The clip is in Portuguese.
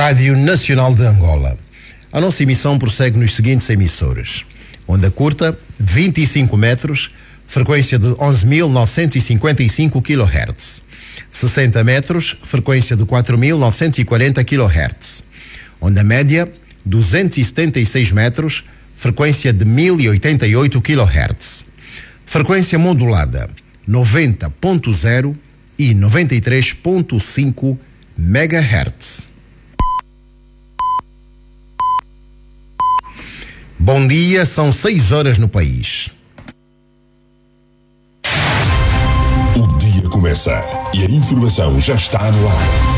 Rádio Nacional de Angola. A nossa emissão prossegue nos seguintes emissoras: onda curta, 25 metros, frequência de 11.955 kHz. 60 metros, frequência de 4.940 kHz. Onda média, 276 metros, frequência de 1.088 kHz. Frequência modulada, 90.0 e 93.5 MHz. Bom dia, são 6 horas no país. O dia começa e a informação já está no ar.